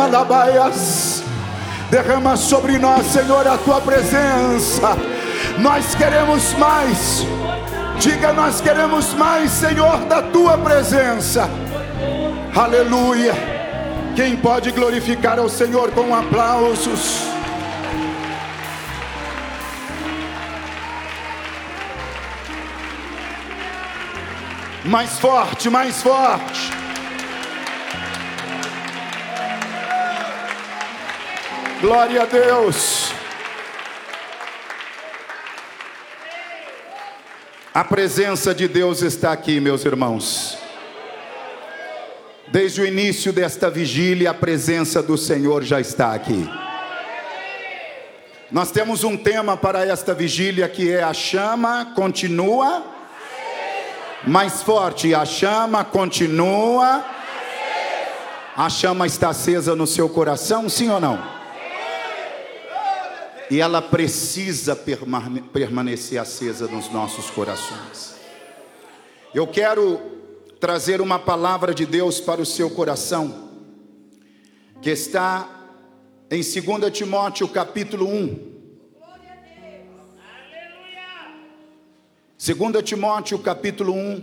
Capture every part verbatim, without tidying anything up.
Alabaias. Derrama sobre nós, Senhor, a tua presença. Nós queremos mais. Diga, nós queremos mais, Senhor, da tua presença. Aleluia. Quem pode glorificar ao Senhor com aplausos? Mais forte, mais forte. Glória a Deus. A presença de Deus está aqui, meus irmãos. Desde o início desta vigília, a presença do Senhor já está aqui. Nós temos um tema para esta vigília que é: a chama continua mais forte. A chama continua. A chama está acesa no seu coração, sim ou não? E ela precisa permane- permanecer acesa nos nossos corações. Eu quero trazer uma palavra de Deus para o seu coração, que está em dois Timóteo capítulo um. dois Timóteo capítulo um,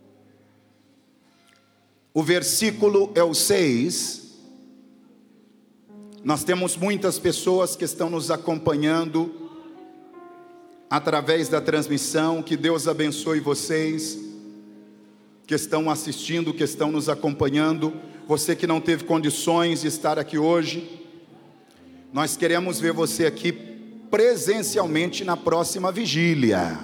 o versículo é o seis. Nós temos muitas pessoas que estão nos acompanhando através da transmissão. Que Deus abençoe vocês que estão assistindo, que estão nos acompanhando. Você que não teve condições de estar aqui hoje, nós queremos ver você aqui presencialmente na próxima vigília.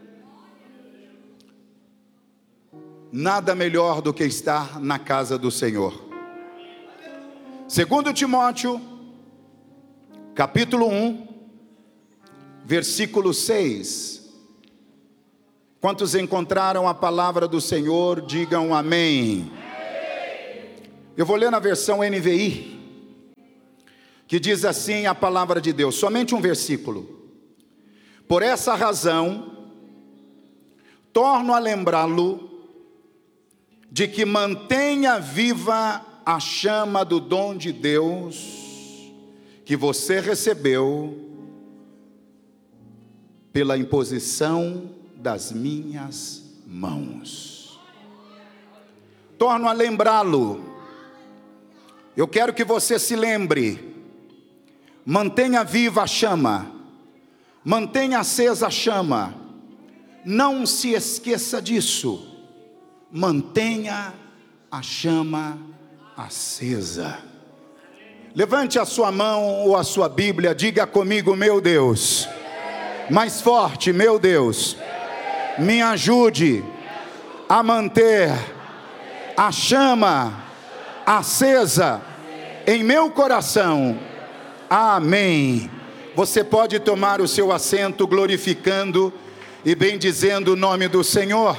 Nada melhor do que estar na casa do Senhor. Segundo Timóteo, capítulo um, versículo seis. Quantos encontraram a palavra do Senhor, digam amém. Eu vou ler na versão N V I, que diz assim a palavra de Deus, somente um versículo. Por essa razão, torno a lembrá-lo de que mantenha viva a chama do dom de Deus que você recebeu pela imposição das minhas mãos. Torno a lembrá-lo. Eu quero que você se lembre. Mantenha viva a chama. Mantenha acesa a chama. Não se esqueça disso. Mantenha a chama acesa. Levante a sua mão ou a sua Bíblia, diga comigo: meu Deus. Mais forte: meu Deus, me ajude a manter a chama acesa em meu coração. Amém. Você pode tomar o seu assento, glorificando e bendizendo o nome do Senhor.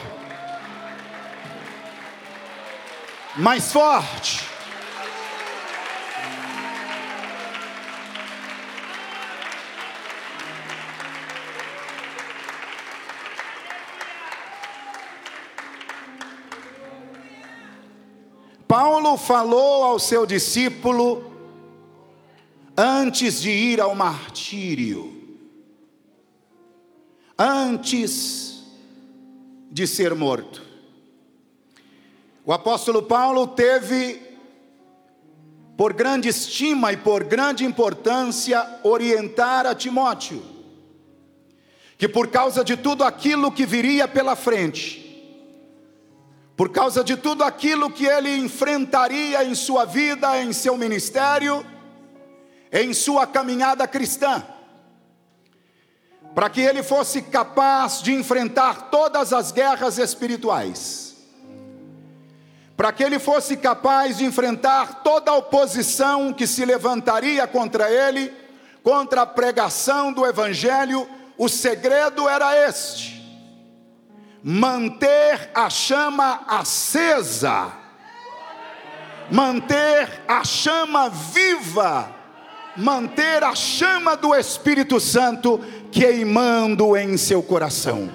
Mais forte. Paulo falou ao seu discípulo antes de ir ao martírio, antes de ser morto. O apóstolo Paulo teve por grande estima e por grande importância orientar a Timóteo, que por causa de tudo aquilo que viria pela frente, por causa de tudo aquilo que ele enfrentaria em sua vida, em seu ministério, em sua caminhada cristã, para que ele fosse capaz de enfrentar todas as guerras espirituais, para que ele fosse capaz de enfrentar toda a oposição que se levantaria contra ele, contra a pregação do Evangelho. O segredo era este: manter a chama acesa, manter a chama viva, manter a chama do Espírito Santo queimando em seu coração.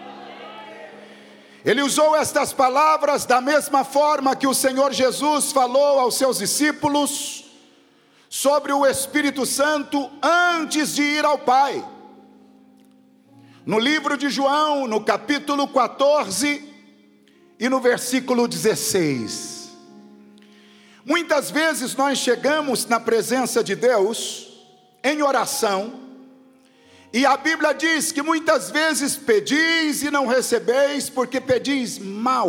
Ele usou estas palavras da mesma forma que o Senhor Jesus falou aos seus discípulos, sobre o Espírito Santo antes de ir ao Pai. No livro de João, no capítulo quatorze e no versículo dezesseis. Muitas vezes nós chegamos na presença de Deus em oração, e a Bíblia diz que muitas vezes pedis e não recebeis, porque pedis mal.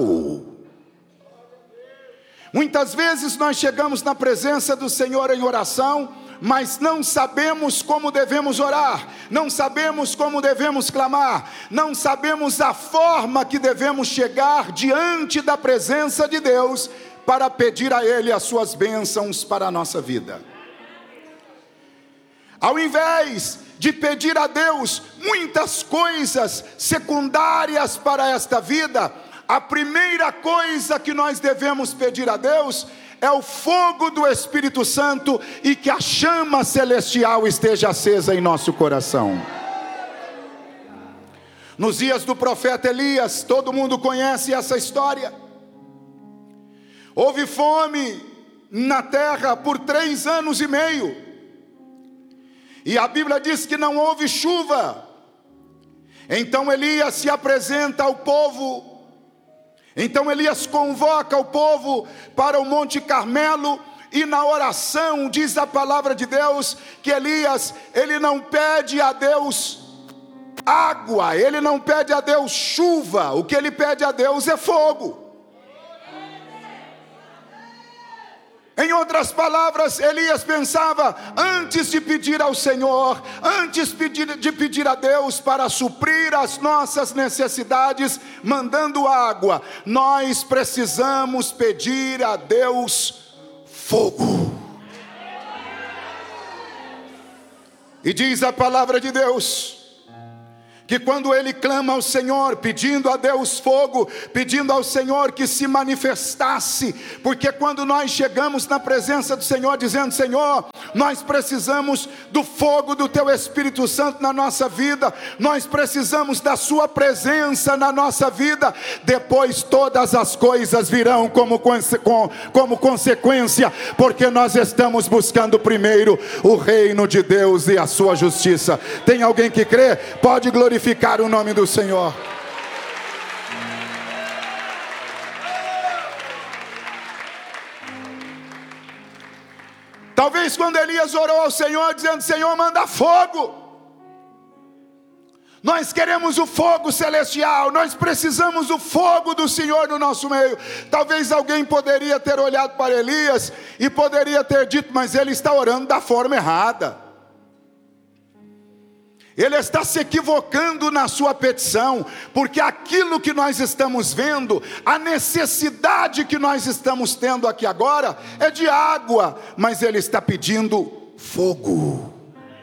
Muitas vezes nós chegamos na presença do Senhor em oração, mas não sabemos como devemos orar, não sabemos como devemos clamar, não sabemos a forma que devemos chegar diante da presença de Deus, para pedir a Ele as suas bênçãos para a nossa vida. Ao invés de pedir a Deus muitas coisas secundárias para esta vida, a primeira coisa que nós devemos pedir a Deus é o fogo do Espírito Santo, e que a chama celestial esteja acesa em nosso coração. Nos dias do profeta Elias, todo mundo conhece essa história. Houve fome na terra por três anos e meio. E a Bíblia diz que não houve chuva. Então Elias se apresenta ao povo. Então Elias convoca o povo para o Monte Carmelo. E na oração diz a palavra de Deus que Elias, ele não pede a Deus água, ele não pede a Deus chuva. O que ele pede a Deus é fogo. Em outras palavras, Elias pensava, antes de pedir ao Senhor, antes de pedir a Deus para suprir as nossas necessidades, mandando água, nós precisamos pedir a Deus fogo. E diz a palavra de Deus que quando ele clama ao Senhor, pedindo a Deus fogo, pedindo ao Senhor que se manifestasse, porque quando nós chegamos na presença do Senhor, dizendo, Senhor, nós precisamos do fogo do Teu Espírito Santo na nossa vida, nós precisamos da Sua presença na nossa vida, depois todas as coisas virão como, como consequência, porque nós estamos buscando primeiro o reino de Deus e a Sua justiça. Tem alguém que crê? Pode glorificar Glorificar o nome do Senhor. Talvez quando Elias orou ao Senhor, dizendo, Senhor, manda fogo. Nós queremos o fogo celestial, nós precisamos do fogo do Senhor no nosso meio. Talvez alguém poderia ter olhado para Elias e poderia ter dito, mas ele está orando da forma errada. Ele está se equivocando na sua petição, porque aquilo que nós estamos vendo, a necessidade que nós estamos tendo aqui agora, é de água, mas ele está pedindo fogo.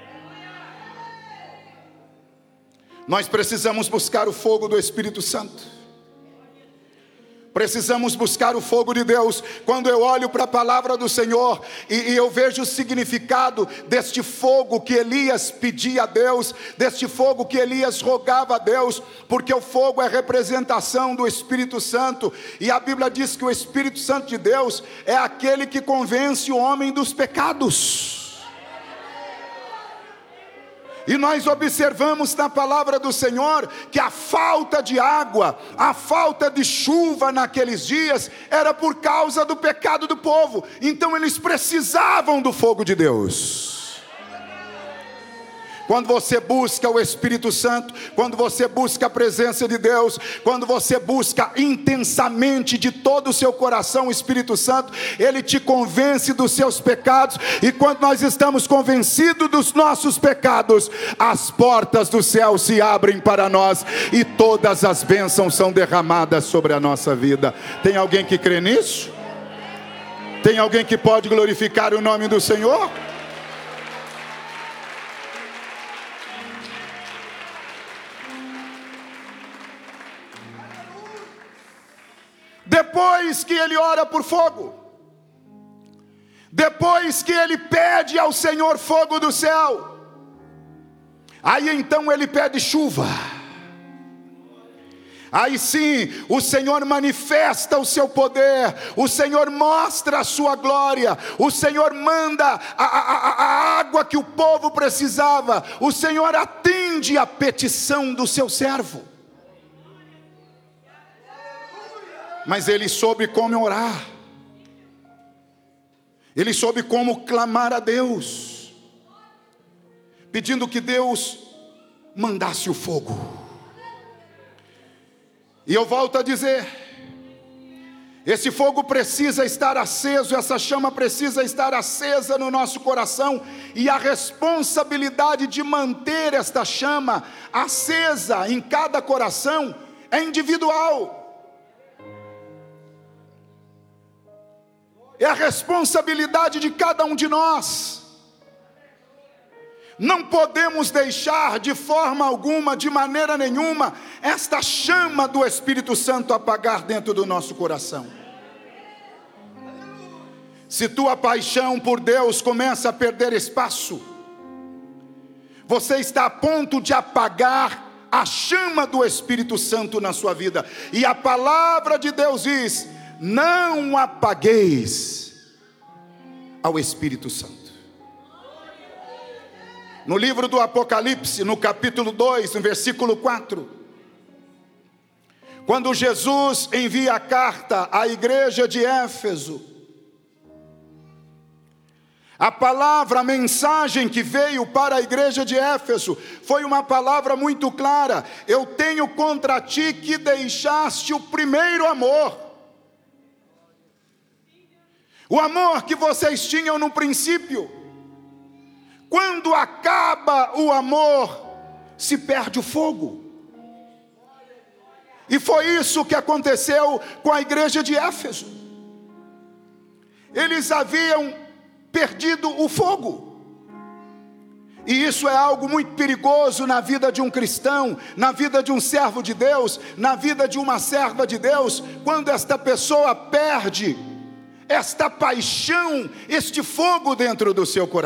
Nós precisamos buscar o fogo do Espírito Santo. Precisamos buscar o fogo de Deus. Quando eu olho para a palavra do Senhor e, e eu vejo o significado deste fogo que Elias pedia a Deus, deste fogo que Elias rogava a Deus, porque o fogo é representação do Espírito Santo, e a Bíblia diz que o Espírito Santo de Deus é aquele que convence o homem dos pecados. E nós observamos na palavra do Senhor que a falta de água, a falta de chuva naqueles dias era por causa do pecado do povo. Então eles precisavam do fogo de Deus. Quando você busca o Espírito Santo, quando você busca a presença de Deus, quando você busca intensamente de todo o seu coração o Espírito Santo, Ele te convence dos seus pecados, e quando nós estamos convencidos dos nossos pecados, as portas do céu se abrem para nós, e todas as bênçãos são derramadas sobre a nossa vida. Tem alguém que crê nisso? Tem alguém que pode glorificar o nome do Senhor? Depois que ele ora por fogo, depois que ele pede ao Senhor fogo do céu, aí então ele pede chuva. Aí sim, o Senhor manifesta o seu poder, o Senhor mostra a sua glória, o Senhor manda a, a, a água que o povo precisava, o Senhor atende a petição do seu servo. Mas ele soube como orar, ele soube como clamar a Deus, pedindo que Deus mandasse o fogo. E eu volto a dizer, esse fogo precisa estar aceso, essa chama precisa estar acesa no nosso coração, e a responsabilidade de manter esta chama acesa em cada coração é individual. É a responsabilidade de cada um de nós. Não podemos deixar de forma alguma, de maneira nenhuma, esta chama do Espírito Santo apagar dentro do nosso coração. Se tua paixão por Deus começa a perder espaço, você está a ponto de apagar a chama do Espírito Santo na sua vida. E a palavra de Deus diz: não apagueis ao Espírito Santo. No livro do Apocalipse, no capítulo dois, no versículo quatro, quando Jesus envia a carta à igreja de Éfeso, a palavra, a mensagem que veio para a igreja de Éfeso foi uma palavra muito clara: eu tenho contra ti que deixaste o primeiro amor. O amor que vocês tinham no princípio. Quando acaba o amor, se perde o fogo. E foi isso que aconteceu com a igreja de Éfeso. Eles haviam perdido o fogo. E isso é algo muito perigoso na vida de um cristão, na vida de um servo de Deus, na vida de uma serva de Deus, quando esta pessoa perde esta paixão, este fogo dentro do seu coração.